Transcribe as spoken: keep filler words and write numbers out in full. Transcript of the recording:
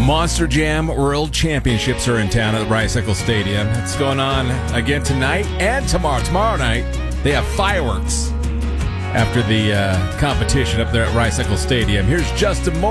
Monster Jam World Championships are in town at the Ricycle Stadium. It's going on again tonight and tomorrow. Tomorrow night, they have fireworks after the uh, competition up there at Ricycle Stadium. Here's Justin Moore.